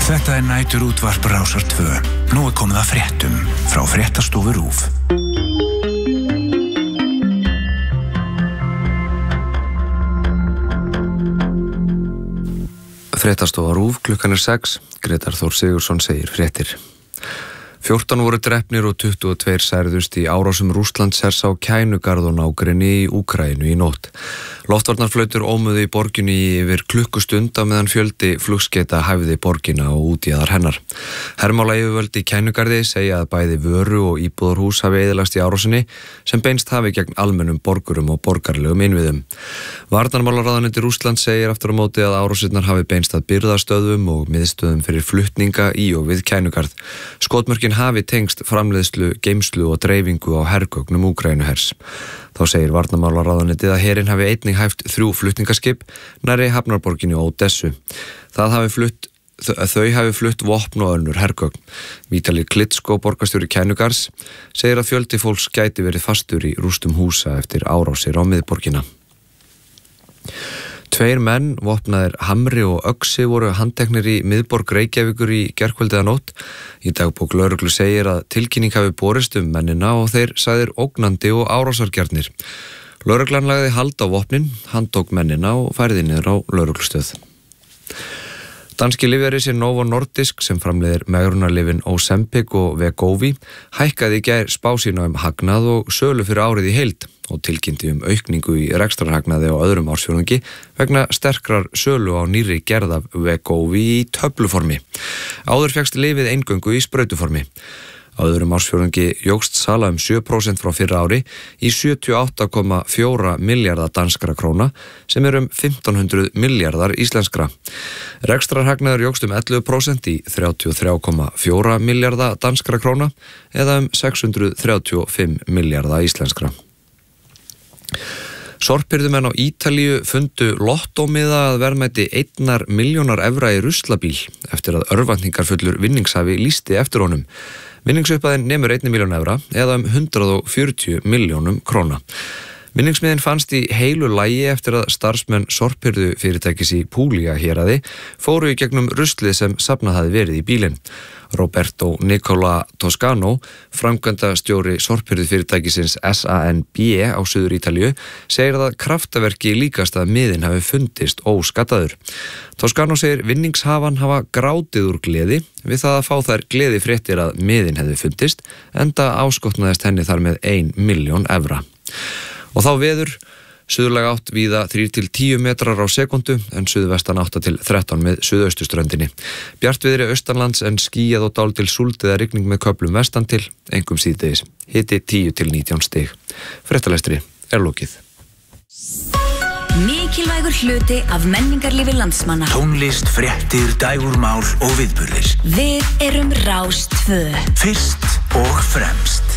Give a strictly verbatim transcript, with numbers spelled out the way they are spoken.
Þetta er næturútvarp Rásar tvö. Nú er komið að fréttum frá fréttastofu RÚV. Fréttastofa RÚV, klukkan er sex. Grétar Þór Sigurðsson segir fréttir. fjórtán voru drepnir og tuttugu og tveir særðust í árásum Rússlandshers á Kænugarð og nágrenni í Úkraínu í nótt. Loftvarnarflautur ómuðu í borginni yfir klukkustund á meðan fjöldi flugskeita hæfði borgina og útjaðar hennar. Hermálayfirvöld í Kænugarði segja að bæði vöru og íbúðarhús hafi eyðilagst í árásinni sem beinst hafi gegn almennum borgurum og borgarlegum innviðum. Varnarmálaráðuneyti Rússlands segir aftur á móti að árásirnar hafi beinst að birgðastöðvum og miðstöðum fyrir flutninga í og við Kænugarð. Skotmörkin hafi tengst framleiðslu, geymslu og dreifingu á hergögnum Úkraínuhers. Þá segir varnarmálaráðuneytið að herinn hafi einnig hæft þrjú flutningaskip nærri hafnarborginni Ódessu. Það hafi flutt, þau hafi flutt vopn og önnur hergögn. Vítali Klitsko, borgarstjóri Kænugarðs, segir að fjöldi fólks gæti verið fastur í rústum húsa eftir árásir á miðborgina. Tveir menn, vopnaðir hamri og öxi, voru handteknir í miðborg Reykjavíkur í gærkvöldið að nótt. Í dagbók lögreglu segir að tilkynning hafi borist um mennina og þeir sagðir ógnandi og árásargjarnir. Lögreglan lagði hald á vopnin, handtók mennina og færði niður á lögreglustöð. Danski lyfjarisinn Novo Nordisk sem framleiðir megrunarlyfin Ozempic og Wegovy hækkaði í gær spá sína um hagnað og sölu fyrir árið í heild og tilkynnti um aukningu í rekstrarhagnaði á öðrum ársfjórðungi vegna sterkrar sölu á nýrri gerð af Wegovy í töfluformi. Áður fékkst lyfið eingöngu í sprautuformi. Á öðrum ársfjórðungi jókst sala um sjö prósent frá fyrra ári í sjötíu og átta komma fjóra milljarða danskra króna sem er um fimmtán hundruð milljarðar íslenskra. Rekstrarhagnaður jókst um ellefu prósent í þrjátíu og þrjú komma fjóra milljarða danskra króna eða um sex hundruð þrjátíu og fimm milljarða íslenskra. Sorphirðumenn á Ítalíu fundu lottómiða að verðmæti einnar milljónar evra í ruslabíl eftir að örvæntingarfullur vinningshafi lýsti eftir honum. Vinningsupphæðin nemur einni milljón evra eða um hundrað og fjörutíu milljónum króna. Vinningsmiðin fannst í heilu lagi eftir að starfsmenn sorphirðu fyrirtækis í Puglia héraði fóru í gegnum ruslið sem safnað hafi verið í bílinn. Roberto Nicola Toscano, framkvæmdastjóri sorphirðu fyrirtækisins S A N B á Suður Ítalíu, segir að kraftaverki líkast að miðin hafi fundist óskattaður. Toscano segir vinningshafan hafa grátið úr gleði við það að fá þær gleði fréttir að miðin hefði fundist, enda áskotnaðist henni þar með ein milljón evra. Og þá veður, suðurlega átt víða þrír til tíu metrar á sekundu en suðvestan átta til þrettán með suðaustuströndinni. Bjartviðri austanlands en skýjað og dálítil súld eða rigning með köflum vestan til, einkum síðdegis. Hiti tíu til nítján stig. Fréttalestri er lokið. Mikilvægur hluti af menningarlífi landsmanna. Tónlist, fréttir, dægurmál og viðburðir. Við erum Rás tvö. Fyrst og fremst.